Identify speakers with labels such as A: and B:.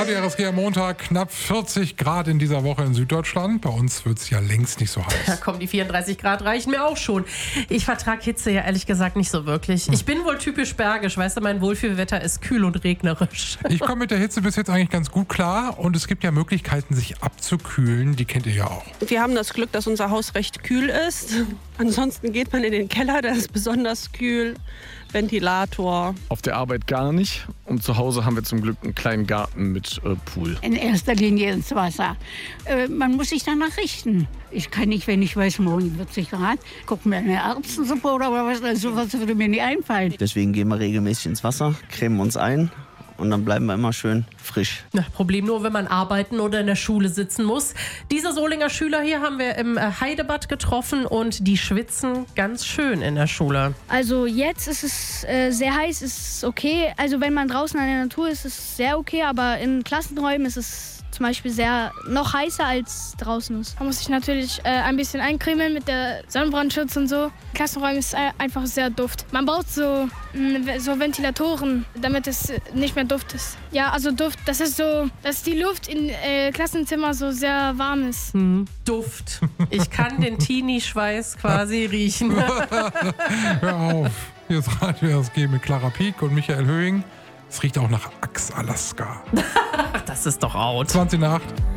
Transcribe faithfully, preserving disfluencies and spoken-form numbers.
A: Radio R S G am Montag, knapp vierzig Grad in dieser Woche in Süddeutschland. Bei uns wird es ja längst nicht so heiß.
B: Ja komm, die vierunddreißig Grad reichen mir auch schon. Ich vertrage Hitze ja ehrlich gesagt nicht so wirklich. Ich bin wohl typisch bergisch, weißt du, mein Wohlfühlwetter ist kühl und regnerisch.
A: Ich komme mit der Hitze bis jetzt eigentlich ganz gut klar und es gibt ja Möglichkeiten, sich abzukühlen. Die kennt ihr ja auch.
C: Wir haben das Glück, dass unser Haus recht kühl ist. Ansonsten geht man in den Keller, der ist besonders kühl. Ventilator.
D: Auf der Arbeit gar nicht. Und zu Hause haben wir zum Glück einen kleinen Garten mit äh, Pool.
E: In erster Linie ins Wasser. Äh, man muss sich danach richten. Ich kann nicht, wenn ich weiß, morgen vierzig Grad, guck mir eine Erbsensuppe oder was, also was würde mir nicht einfallen.
F: Deswegen gehen wir regelmäßig ins Wasser, cremen uns ein. Und dann bleiben wir immer schön frisch.
B: Na, Problem nur, wenn man arbeiten oder in der Schule sitzen muss. Diese Solinger Schüler hier haben wir im Heidebad getroffen und die schwitzen ganz schön in der Schule.
G: Also jetzt ist es äh, sehr heiß, ist okay. Also wenn man draußen an der Natur ist, ist es sehr okay. Aber in Klassenräumen ist es zum Beispiel sehr noch heißer als draußen ist. Man muss sich natürlich äh, ein bisschen eincremen mit der Sonnenbrandschutz und so. Klassenräume ist äh, einfach sehr duft. Man braucht so, mh, so Ventilatoren, damit es nicht mehr duft ist. Ja, also Duft, das ist so, dass die Luft im äh, Klassenzimmer so sehr warm ist.
B: Hm, Duft. Ich kann den Teenie-Schweiß quasi riechen.
A: Hör auf. Hier ist Radio R S G mit Clara Pieck und Michael Höhing. Es riecht auch nach Axe Alaska.
B: Ach, das ist doch out.
A: zwanzig nach acht.